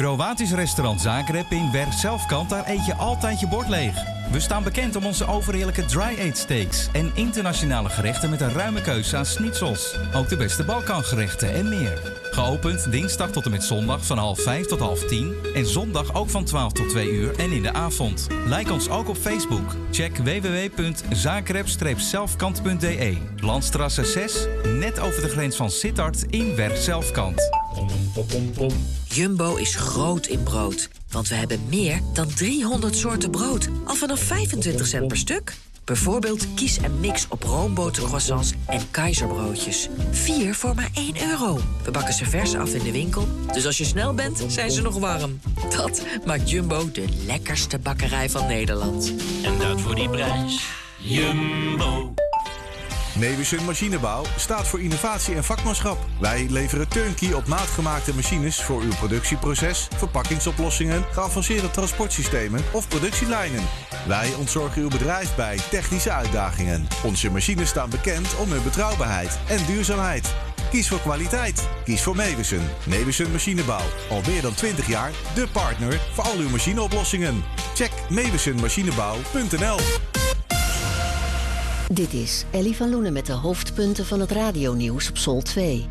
Kroatisch restaurant Zagreb in Werkselfkant, daar eet je altijd je bord leeg. We staan bekend om onze overheerlijke dry-aged steaks en internationale gerechten met een ruime keuze aan schnitzels. Ook de beste Balkangerechten en meer. Geopend dinsdag tot en met zondag van 9:30 tot 9:30 en zondag ook van 12 tot 2 uur en in de avond. Like ons ook op Facebook. Check www.zagreb-zelfkant.de. Landstrasse 6, net over de grens van Sittard in Werkselfkant. Jumbo is groot in brood. Want we hebben meer dan 300 soorten brood. Al vanaf 25 cent per stuk. Bijvoorbeeld kies en mix op roombotercroissants en keizerbroodjes. 4 voor maar €1. We bakken ze vers af in de winkel. Dus als je snel bent, zijn ze nog warm. Dat maakt Jumbo de lekkerste bakkerij van Nederland. En dat voor die prijs. Jumbo. Meeuwissen Machinebouw staat voor innovatie en vakmanschap. Wij leveren turnkey op maat gemaakte machines voor uw productieproces, verpakkingsoplossingen, geavanceerde transportsystemen of productielijnen. Wij ontzorgen uw bedrijf bij technische uitdagingen. Onze machines staan bekend om hun betrouwbaarheid en duurzaamheid. Kies voor kwaliteit. Kies voor Meeuwissen. Meeuwissen Machinebouw. Al meer dan 20 jaar de partner voor al uw machineoplossingen. Check meeuwissenmachinebouw.nl. Dit is Ellie van Loenen met de hoofdpunten van het radionieuws op Sol 2.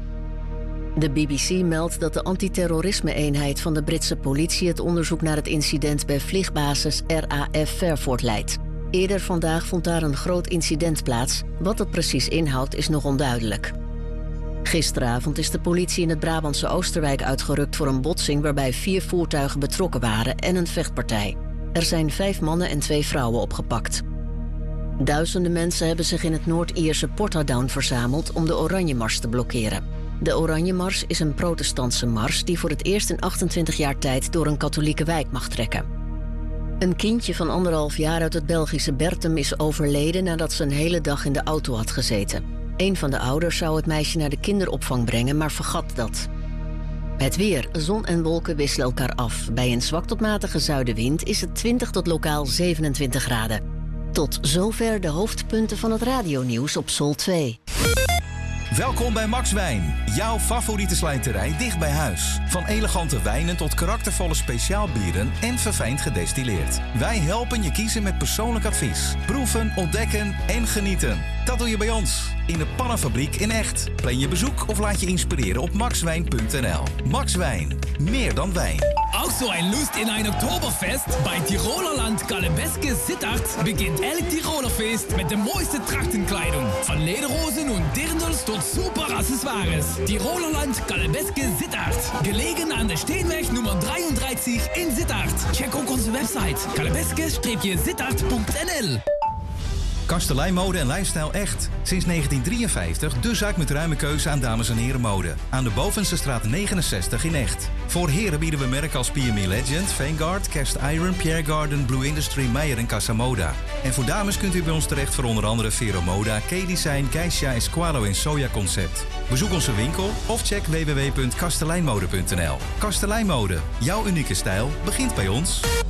De BBC meldt dat de antiterrorisme-eenheid van de Britse politie het onderzoek naar het incident bij vliegbasis RAF Fairford leidt. Eerder vandaag vond daar een groot incident plaats. Wat dat precies inhoudt is nog onduidelijk. Gisteravond is de politie in het Brabantse Oosterwijk uitgerukt voor een botsing waarbij 4 voertuigen betrokken waren en een vechtpartij. Er zijn 5 mannen en 2 vrouwen opgepakt. Duizenden mensen hebben zich in het Noord-Ierse Portadown verzameld om de Oranjemars te blokkeren. De Oranjemars is een protestantse mars die voor het eerst in 28 jaar tijd door een katholieke wijk mag trekken. Een kindje van 1,5 jaar uit het Belgische Bertum is overleden nadat ze een hele dag in de auto had gezeten. Een van de ouders zou het meisje naar de kinderopvang brengen, maar vergat dat. Het weer. Zon en wolken wisselen elkaar af. Bij een zwak tot matige zuidenwind is het 20 tot lokaal 27 graden. Tot zover de hoofdpunten van het radionieuws op Sol 2. Welkom bij Max Wijn, jouw favoriete slijterij dicht bij huis. Van elegante wijnen tot karaktervolle speciaalbieren en verfijnd gedestilleerd. Wij helpen je kiezen met persoonlijk advies. Proeven, ontdekken en genieten. Dat doe je bij ons, in de Pannenfabriek in Echt. Plan je bezoek of laat je inspireren op maxwijn.nl. Max Wijn, meer dan wijn. Auch so ein Lust in ein Oktoberfest? Bei Tirolerland Kalebeske Sittard beginnt elk Tirolerfeest mit der mooiste Trachtenkleidung. Von Lederhosen und Dirndls tot super Accessoires. Tirolerland Kalebeske Sittard. Gelegen an der Steenweg Nummer 33 in Sittard. Check ook onze website kalebeske-sittard.nl. Kastelein Mode en Lifestyle Echt. Sinds 1953 de zaak met ruime keuze aan dames- en herenmode. Aan de Bovenste straat 69 in Echt. Voor heren bieden we merken als PME Legend, Vanguard, Cast Iron, Pierre Garden, Blue Industry, Meijer en Casamoda. En voor dames kunt u bij ons terecht voor onder andere Vero Moda, K-Design, Keisha, Esqualo en Soja Concept. Bezoek onze winkel of check www.kasteleinmode.nl. Kastelein Mode, jouw unieke stijl begint bij ons.